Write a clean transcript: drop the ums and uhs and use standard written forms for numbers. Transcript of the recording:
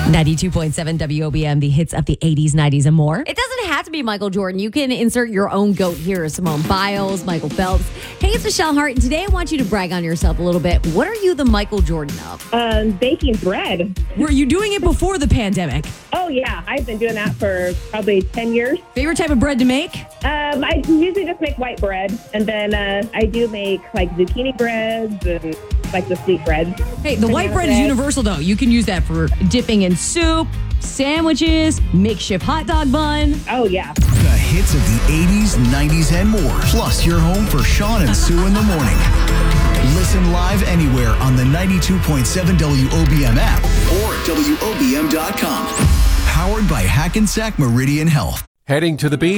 92.7 WOBM, the hits of the 80s, 90s, and more. It doesn't have to be Michael Jordan. You can insert your own GOAT here. Simone Biles, Michael Phelps. Hey, it's Michelle Hart, and today I want you to brag on yourself a little bit. What are you the Michael Jordan of? Baking bread. Were you doing it before the pandemic? Oh, yeah. I've been doing that for probably 10 years. Favorite type of bread to make? I usually just make white bread, and then I do make like zucchini breads and like the sweet bread. Hey, the white bread is universal, though. You can use that for dipping in soup, sandwiches, makeshift hot dog bun. Oh, yeah. The hits of the 80s, 90s, and more. Plus, you're home for Sean and Sue in the morning. Listen live anywhere on the 92.7 WOBM app or at WOBM.com. Powered by Hackensack Meridian Health. Heading to the beach?